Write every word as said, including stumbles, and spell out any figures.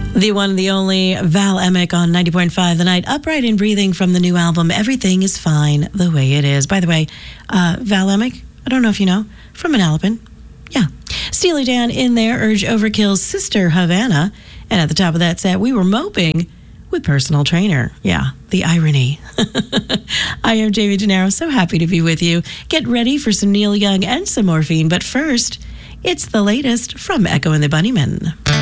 The one and the only Val Emick on ninety point five The Night, upright and breathing from the new album, Everything is Fine the Way It Is. By the way, uh, Val Emick, I don't know if you know, from Manalapan. Yeah. Steely Dan in there, Urge Overkill's Sister Havana. And at the top of that set, we were moping with Personal Trainer. Yeah, the irony. I am Jamie Gennaro, so happy to be with you. Get ready for some Neil Young and some Morphine, but first, it's the latest from Echo and the Bunnymen.